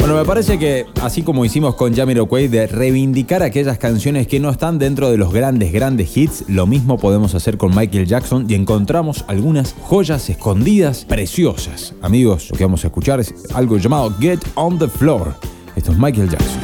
Bueno, me parece que, así como hicimos con Jamiroquai, de reivindicar aquellas canciones que no están dentro de los grandes hits, lo mismo podemos hacer con Michael Jackson y encontramos algunas joyas escondidas preciosas. Amigos, lo que vamos a escuchar es algo llamado Get on the Floor. Esto es Michael Jackson.